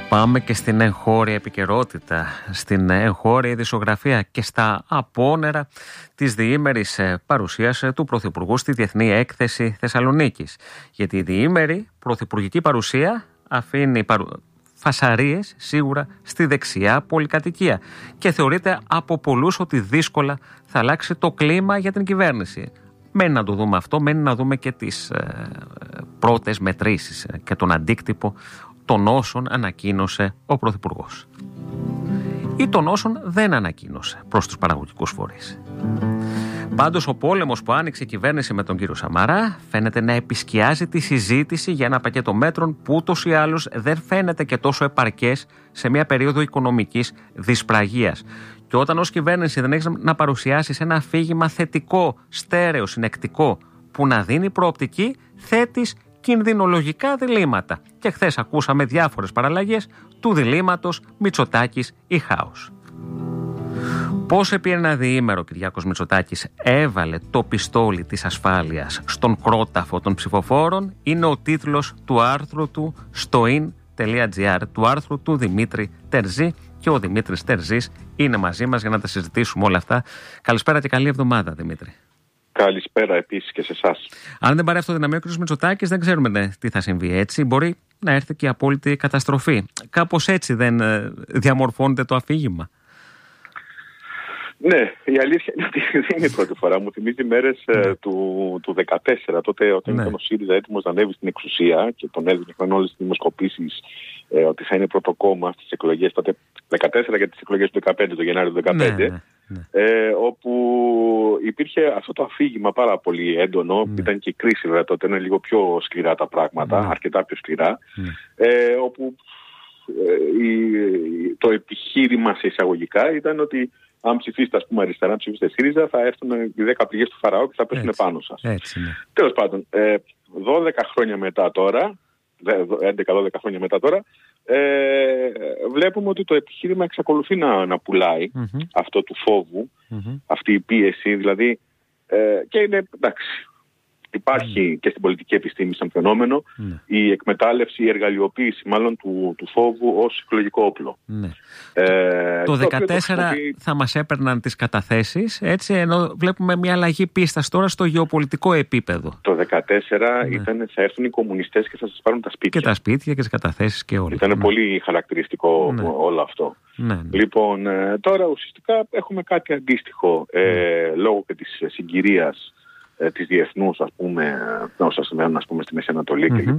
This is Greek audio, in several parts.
Πάμε και στην εγχώρια επικαιρότητα, στην εγχώρια ειδησιογραφία και στα απόνερα της διήμερης παρουσίας του Πρωθυπουργού στη Διεθνή Έκθεση Θεσσαλονίκης. Γιατί η διήμερη πρωθυπουργική παρουσία αφήνει φασαρίες σίγουρα στη δεξιά πολυκατοικία και θεωρείται από πολλούς ότι δύσκολα θα αλλάξει το κλίμα για την κυβέρνηση. Μένει να το δούμε αυτό, μένει να δούμε και τις πρώτες μετρήσεις και τον αντίκτυπο των όσων ανακοίνωσε ο Πρωθυπουργός ή των όσων δεν ανακοίνωσε προς τους παραγωγικούς φορείς. Πάντως ο πόλεμος που άνοιξε η κυβέρνηση με τον κύριο Σαμαρά φαίνεται να επισκιάζει τη συζήτηση για ένα πακέτο μέτρων που ούτως ή άλλως δεν φαίνεται και τόσο επαρκές σε μια περίοδο οικονομικής δυσπραγίας. Και όταν ως κυβέρνηση δεν έχεις να παρουσιάσεις ένα αφήγημα θετικό, στέρεο, συνεκτικό που να δίνει προοπτική, θέτεις κινδυνολογικά διλήμματα. Και χθες ακούσαμε διάφορες παραλλαγές του διλήμματος Μητσοτάκης ή χάος. Πώς επί ένα διήμερο ο Κυριάκος Μητσοτάκης έβαλε το πιστόλι της ασφάλειας στον κρόταφο των ψηφοφόρων είναι ο τίτλος του άρθρου του στο in.gr, του άρθρου του Δημήτρη Τερζή, και ο Δημήτρης Τερζής είναι μαζί μας για να τα συζητήσουμε όλα αυτά. Καλησπέρα και καλή εβδομάδα, Δημήτρη. Καλησπέρα επίσης και σε εσάς. Αν δεν πάρει αυτό το δυναμείο ο κ. Μητσοτάκης, δεν ξέρουμε τι θα συμβεί, έτσι. Μπορεί να έρθει και η απόλυτη καταστροφή. Κάπως έτσι δεν διαμορφώνεται το αφήγημα? Ναι, η αλήθεια είναι ότι δεν είναι η πρώτη φορά. Μου θυμίζει μέρες του 2014, τότε όταν ήταν ο ΣΥΡΙΖΑ έτοιμος να ανέβει στην εξουσία και τον έδειχναν όλες τις δημοσκοπήσεις ότι θα είναι πρώτο κόμμα στις εκλογές, τότε 2014 για τις εκλογές του 2015, το Γενάριο του 2015. Όπου υπήρχε αυτό το αφήγημα πάρα πολύ έντονο. Ήταν και η κρίση βέβαια τότε, είναι λίγο πιο σκληρά τα πράγματα, αρκετά πιο σκληρά, όπου το επιχείρημα σε εισαγωγικά ήταν ότι αν ψηφίσετε, ας πούμε, αριστερά, αν ψηφίσετε ΣΥΡΙΖΑ, θα έρθουν οι 10 πληγές του Φαραώ και θα πέσουν πάνω σας. Τέλος πάντων, 12 χρόνια μετά τώρα, 11-12 χρόνια μετά τώρα, βλέπουμε ότι το επιχείρημα εξακολουθεί να πουλάει αυτό του φόβου, αυτή η πίεση, δηλαδή, και είναι εντάξει. Υπάρχει και στην πολιτική επιστήμη σαν φαινόμενο η εκμετάλλευση, η εργαλειοποίηση μάλλον του φόβου ως εκλογικό όπλο. Το 2014 θα μας έπαιρναν τις καταθέσεις, έτσι, ενώ βλέπουμε μια αλλαγή πίστας τώρα στο γεωπολιτικό επίπεδο. Το 2014 θα έρθουν οι κομμουνιστές και θα σας πάρουν τα σπίτια. Και τα σπίτια και τις καταθέσεις και όλα. Ήταν πολύ χαρακτηριστικό όλο αυτό. Λοιπόν, τώρα ουσιαστικά έχουμε κάτι αντίστοιχο λόγω και της συγκυρίας της διεθνούς, ας πούμε, όσα σημαίνουν, ας πούμε, στη Μέση Ανατολή κλπ.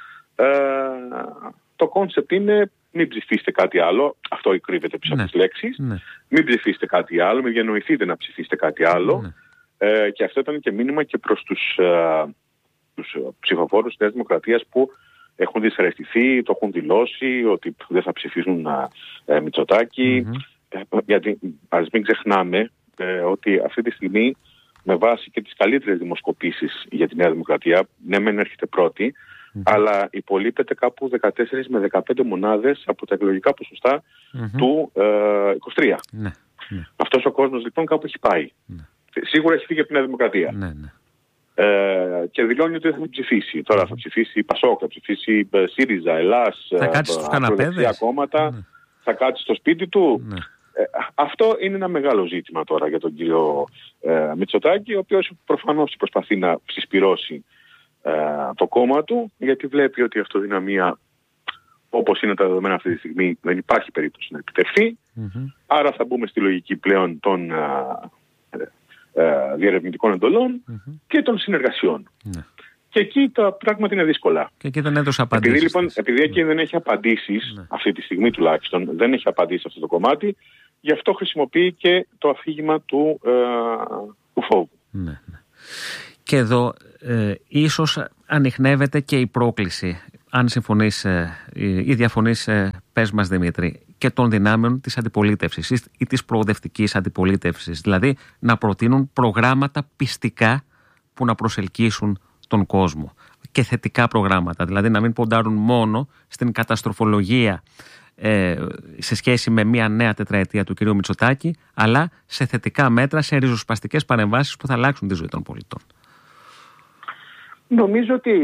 Το κόνσεπτ είναι μην ψηφίσετε κάτι άλλο, αυτό κρύβεται πίσω από τις λέξεις, μην ψηφίσετε κάτι άλλο, μην διανοηθείτε να ψηφίσετε κάτι άλλο, και αυτό ήταν και μήνυμα και προς τους ψηφοφόρους της Νέας Δημοκρατίας που έχουν δυσαρεστηθεί, το έχουν δηλώσει ότι δεν θα ψηφίσουν Μητσοτάκη, γιατί ας μην ξεχνάμε ότι αυτή τη στιγμή, με βάση και τις καλύτερες δημοσκοπήσεις για τη Νέα Δημοκρατία, ναι μεν έρχεται πρώτη, αλλά υπολείπεται κάπου 14 με 15 μονάδες από τα εκλογικά ποσοστά του 23. Αυτός ο κόσμος λοιπόν κάπου έχει πάει. Σίγουρα έχει φύγει από τη Νέα Δημοκρατία. Και δηλώνει ότι δεν θα ψηφίσει. Τώρα θα ψηφίσει Πασόκ, θα ψηφίσει ΣΥΡΙΖΑ, Ελλάς, θα κάτσει στους καναπέδες, κόμματα, θα κάτσει στο σπίτι του. Αυτό είναι ένα μεγάλο ζήτημα τώρα για τον κύριο Μητσοτάκη, ο οποίος προφανώς προσπαθεί να συσπυρώσει το κόμμα του, γιατί βλέπει ότι η αυτοδυναμία, όπως είναι τα δεδομένα αυτή τη στιγμή, δεν υπάρχει περίπτωση να επιτευχθεί. Άρα θα μπούμε στη λογική πλέον των διερευνητικών εντολών και των συνεργασιών. Και εκεί τα πράγματα είναι δύσκολα. Και εκεί δεν έδωσε απαντήσεις. Επειδή εκεί δεν έχει απαντήσεις, αυτή τη στιγμή τουλάχιστον, δεν έχει απαντήσει αυτό το κομμάτι, γι' αυτό χρησιμοποιεί και το αφήγημα του φόβου. Και εδώ ίσως ανιχνεύεται και η πρόκληση, αν συμφωνείς ή διαφωνείς, πες μας Δημήτρη, και των δυνάμεων της αντιπολίτευσης ή της προοδευτικής αντιπολίτευσης. Δηλαδή να προτείνουν προγράμματα πιστικά που να προσελκύσουν τον κόσμο. Και θετικά προγράμματα, δηλαδή να μην ποντάρουν μόνο στην καταστροφολογία σε σχέση με μια νέα τετραετία του κ. Μητσοτάκη, αλλά σε θετικά μέτρα, σε ριζοσπαστικές παρεμβάσεις που θα αλλάξουν τη ζωή των πολιτών. Νομίζω ότι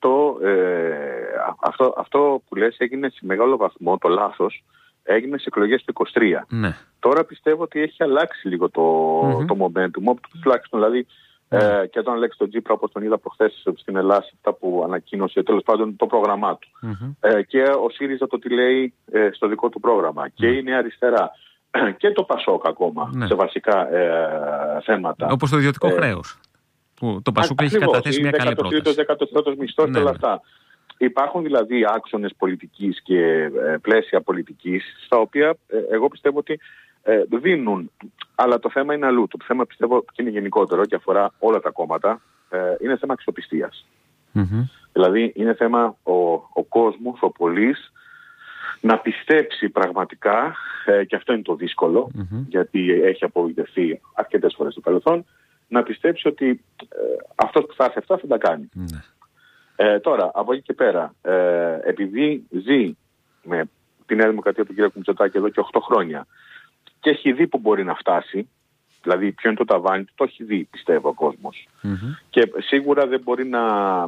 αυτό που λες έγινε σε μεγάλο βαθμό, το λάθος, έγινε σε εκλογές του 23. Ναι. Τώρα πιστεύω ότι έχει αλλάξει λίγο το momentum, τουλάχιστον δηλαδή και τον Αλέξη τον Τσίπρα, όπως τον είδα προχθές στην Ελλάδα, αυτά που ανακοίνωσε, τέλος πάντων το πρόγραμμά του. Και ο ΣΥΡΙΖΑ το τι λέει στο δικό του πρόγραμμα. Και η Νέα Αριστερά και το ΠΑΣΟΚ ακόμα σε βασικά θέματα. Όπως το ιδιωτικό χρέος. Που το ΠΑΣΟΚ έχει καταθέσει μια καλή πρόταση. 13ος μισθός και όλα αυτά. Υπάρχουν δηλαδή άξονες πολιτικής και πλαίσια πολιτικής, στα οποία εγώ πιστεύω ότι δίνουν. Αλλά το θέμα είναι αλλού. Το θέμα πιστεύω και είναι γενικότερο και αφορά όλα τα κόμματα. Είναι θέμα αξιοπιστίας. Δηλαδή είναι θέμα ο κόσμος, ο πολίς, να πιστέψει πραγματικά, και αυτό είναι το δύσκολο, γιατί έχει απογοητευτεί αρκετές φορές στο παρελθόν, να πιστέψει ότι αυτός που θα έρθει αυτά θα τα κάνει. Τώρα, από εκεί και πέρα, επειδή ζει με τη Νέα Δημοκρατία του κ. Μητσοτάκη εδώ και 8 χρόνια και έχει δει που μπορεί να φτάσει, δηλαδή ποιο είναι το ταβάνι του, το έχει δει, πιστεύω, ο κόσμος. Και σίγουρα δεν μπορεί να...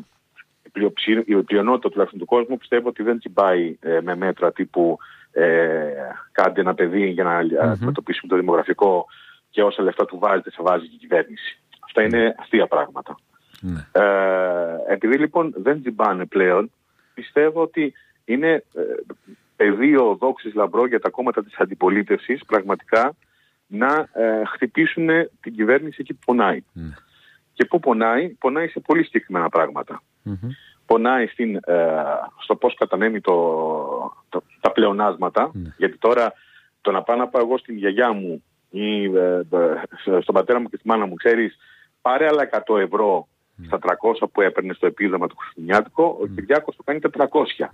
Η πλειονότητα τουλάχιστον του κόσμου πιστεύω ότι δεν τσιμπάει με μέτρα τύπου κάντε ένα παιδί για να αντιμετωπίσουμε το δημογραφικό και όσα λεφτά του βάζετε θα βάζει και η κυβέρνηση. Αυτά είναι αστεία πράγματα. Επειδή λοιπόν δεν τσιμπάνε πλέον, πιστεύω ότι είναι πεδίο δόξης λαμπρό για τα κόμματα της αντιπολίτευσης πραγματικά να χτυπήσουν την κυβέρνηση εκεί που πονάει. Και πού πονάει σε πολύ συγκεκριμένα πράγματα. Πονάει στο πώς κατανέμει τα πλεονάσματα, γιατί τώρα το να πάω εγώ στην γιαγιά μου ή στον πατέρα μου και στη μάνα μου, ξέρεις, πάρε άλλα 100 ευρώ στα 300 που έπαιρνε στο επίδομα του χριστουγεννιάτικο, ο Κυριάκος το κάνει 400.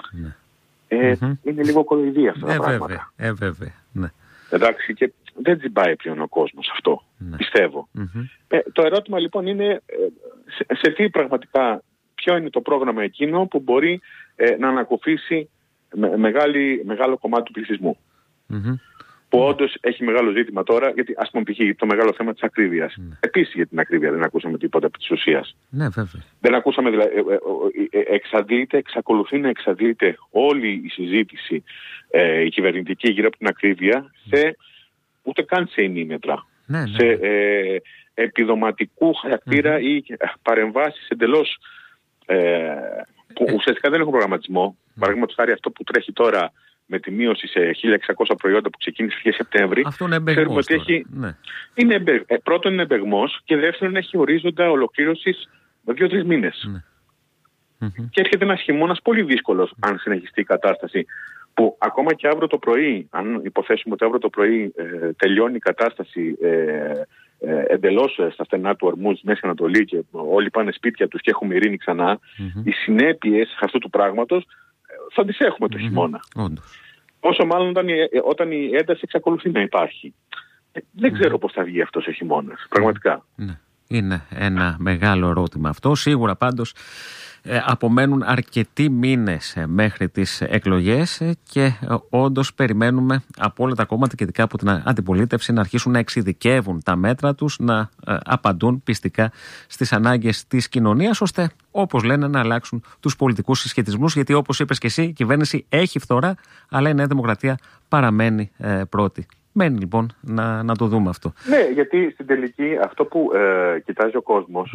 Είναι λίγο κοροϊδία αυτά τα πράγματα. Βέβαια. Εντάξει, και δεν τσιμπάει πλέον ο κόσμος αυτό, πιστεύω. Το ερώτημα λοιπόν είναι σε τι πραγματικά, ποιο είναι το πρόγραμμα εκείνο που μπορεί να ανακουφίσει μεγάλο κομμάτι του πληθυσμού. Που όντως έχει μεγάλο ζήτημα τώρα, γιατί ας πούμε π.χ. το μεγάλο θέμα της ακρίβειας. Επίσης για την ακρίβεια δεν ακούσαμε τίποτα από της ουσίας. Ναι, βέβαια. Δεν ακούσαμε, δηλαδή, εξακολουθεί να εξαντλείται όλη η συζήτηση η κυβερνητική γύρω από την ακρίβεια ούτε καν σε ημίμετρα. Σε επιδοματικού χαρακτήρα ή παρεμβάσεις εντελώς που ουσιαστικά δεν έχουν προγραμματισμό. Παραδείγματος χάρη αυτό που τρέχει τώρα με τη μείωση σε 1.600 προϊόντα που ξεκίνησε αρχές Σεπτέμβρη. Αυτό είναι εμπεγμός. Πρώτον είναι εμπεγμός και δεύτερον έχει ορίζοντα ολοκλήρωσης με 2-3 μήνες. Και έρχεται ένας χειμώνας πολύ δύσκολος αν συνεχιστεί η κατάσταση, που ακόμα και αύριο το πρωί, αν υποθέσουμε ότι αύριο το πρωί τελειώνει η κατάσταση εντελώς στα στενά του Ορμούζ, Μέση Ανατολή, και όλοι πάνε σπίτια τους και έχουμε ειρήνη ξανά, οι συνέπειες αυτού του πράγματος θα τις έχουμε το χειμώνα. Όσο μάλλον όταν η ένταση εξακολουθεί να υπάρχει. Δεν ξέρω πώς θα βγει αυτός ο χειμώνας, πραγματικά. Είναι ένα μεγάλο ερώτημα αυτό. Σίγουρα πάντως απομένουν αρκετοί μήνες μέχρι τις εκλογές και όντως περιμένουμε από όλα τα κόμματα και ειδικά από την αντιπολίτευση να αρχίσουν να εξειδικεύουν τα μέτρα τους, να απαντούν πιστικά στις ανάγκες της κοινωνίας, ώστε όπως λένε να αλλάξουν τους πολιτικούς συσχετισμούς, γιατί όπως είπες και εσύ, η κυβέρνηση έχει φθορά, αλλά η Νέα Δημοκρατία παραμένει πρώτη. Μένει λοιπόν να το δούμε αυτό. Ναι, γιατί στην τελική αυτό που κοιτάζει ο κόσμος,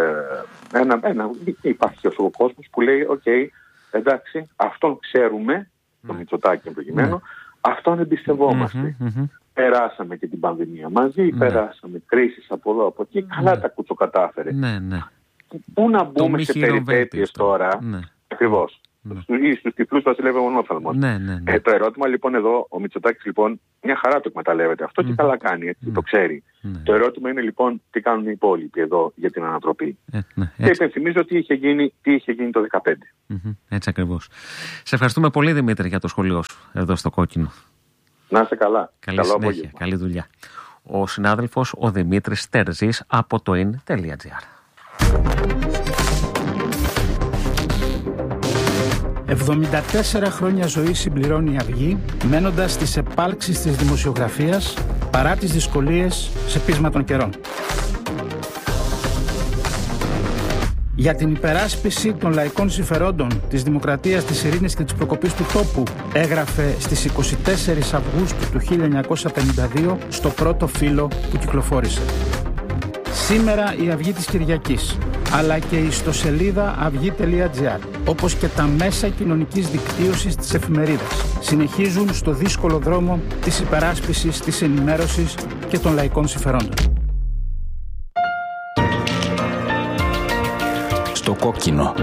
υπάρχει ο κόσμος που λέει εντάξει, αυτόν ξέρουμε, το Μητσοτάκη προκειμένου, αυτόν εμπιστευόμαστε. Περάσαμε και την πανδημία μαζί, περάσαμε κρίσεις από εδώ, από εκεί, καλά τα κουτσοκατάφερε. Πού να μπούμε σε περιπέτειες τώρα, ακριβώς. Στους τυφλούς βασιλεύει ο μονόφθαλμος. Το ερώτημα λοιπόν εδώ, ο Μητσοτάκης λοιπόν μια χαρά το εκμεταλλεύεται αυτό και καλά κάνει, έτσι, το ξέρει. Το ερώτημα είναι λοιπόν τι κάνουν οι υπόλοιποι εδώ για την ανατροπή. Και υπενθυμίζω τι είχε γίνει το 2015. Έτσι ακριβώς. Σε ευχαριστούμε πολύ, Δημήτρη, για το σχολείο σου εδώ στο Κόκκινο. Να είστε καλά. Καλή συνέχεια, καλή δουλειά. Ο συνάδελφος ο Δημήτρης Τερζής από το in.gr. 74 χρόνια ζωή συμπληρώνει η Αυγή, μένοντας στις επάλξεις της δημοσιογραφίας παρά τις δυσκολίες σε πείσμα των καιρών. για την υπεράσπιση των λαϊκών συμφερόντων, της δημοκρατίας, της ειρήνης και της προκοπής του τόπου, έγραφε στις 24 Αυγούστου του 1952 στο πρώτο φύλλο που κυκλοφόρησε. Σήμερα η Αυγή της Κυριακής, αλλά και η ιστοσελίδα αυγή.gr, όπως και τα μέσα κοινωνικής δικτύωσης της εφημερίδας, συνεχίζουν στο δύσκολο δρόμο της υπεράσπισης, της ενημέρωσης και των λαϊκών συμφερόντων. Στο κόκκινο.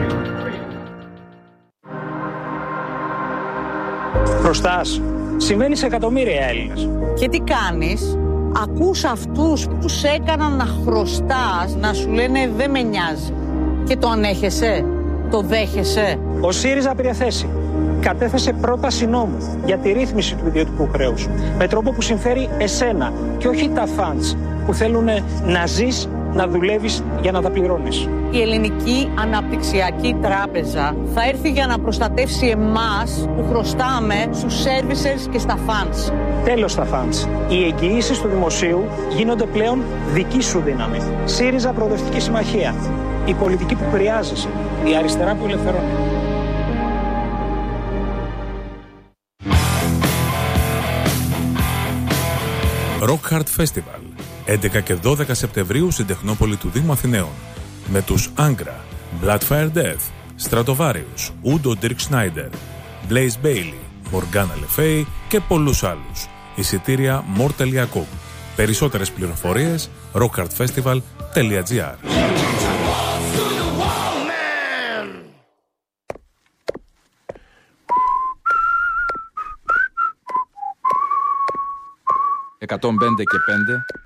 Χρωστάς. Συμβαίνει σε εκατομμύρια Έλληνες. Και τι κάνεις? Ακούς αυτούς που σε έκαναν να χρωστάς να σου λένε δεν με νοιάζει. Και το ανέχεσαι, το δέχεσαι. Ο ΣΥΡΙΖΑ πήρε θέση. Κατέθεσε πρόταση νόμου για τη ρύθμιση του ιδιωτικού χρέους. Με τρόπο που συμφέρει εσένα και όχι τα φαντς που θέλουν να ζεις, να δουλεύεις για να τα πληρώνεις. Η Ελληνική Αναπτυξιακή Τράπεζα θα έρθει για να προστατεύσει εμάς που χρωστάμε στους servicers και στα funds. Τέλος στα funds. Οι εγγυήσεις του δημοσίου γίνονται πλέον δική σου δύναμη. ΣΥΡΙΖΑ Προοδευτική Συμμαχία. Η πολιτική που χρειάζεσαι. Η αριστερά που ελευθερώνει. Rock Hard Festival, 11 και 12 Σεπτεμβρίου στην Τεχνόπολη του Δήμου Αθηναίων, με τους Angra, Bloodfire Death, Stratovarius, Udo Dirk Schneider, Blaze Bailey, Morgana Le Fay και πολλούς άλλους. Εισιτήρια more.com. Περισσότερες πληροφορίες rockhardfestival.gr. 105 και 5